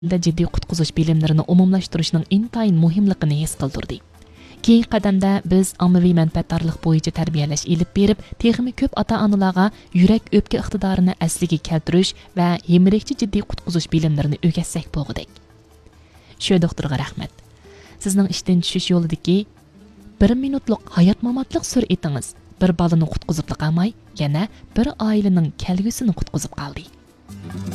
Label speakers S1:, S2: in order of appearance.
S1: jiddiy qutqizish bilimlarini umumlashtirishning intayin muhimligini his qildirdi. Keyingi qadamda biz ommaviy manfaatdorlik bo'yicha tarbiyalash ilib berib, texmi ko'p ota-onalarga yurak o'pka iqtidorini asliga keltirish va hemrekchi jiddiy qutqizish bilimlarini o'rgatsak bo'lg'idek. Shu doktorga rahmat. Sizning ishdan tushish yo'lidagi 1 minutlik hayot-mamotlik sur'atingiz bir balani qutqizib qolmay, yana bir oilaning kelgusini qutqizib qoldi.